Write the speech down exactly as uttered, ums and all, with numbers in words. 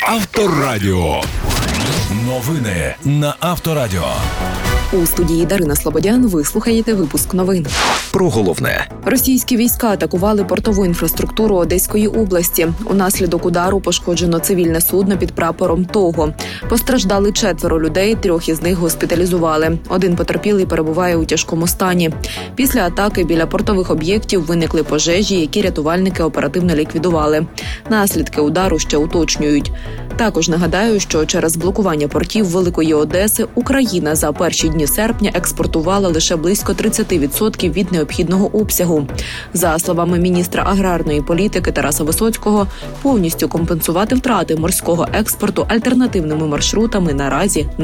Авторадіо. Новини на Авторадіо. У студії Дарина Слободян ви слухаєте випуск новин. Про головне. Російські війська атакували портову інфраструктуру Одеської області. Унаслідок удару пошкоджено цивільне судно під прапором ТОГО. Постраждали четверо людей, трьох із них госпіталізували. Один потерпілий перебуває у тяжкому стані. Після атаки біля портових об'єктів виникли пожежі, які рятувальники оперативно ліквідували. Наслідки удару ще уточнюють. Також нагадаю, що через блокування портів Великої Одеси Україна за перші дні серпня експортувала лише близько тридцять відсотків від необхідного обсягу. За словами міністра аграрної політики Тараса Висоцького, повністю компенсувати втрати морського експорту альтернативними маршрутами наразі не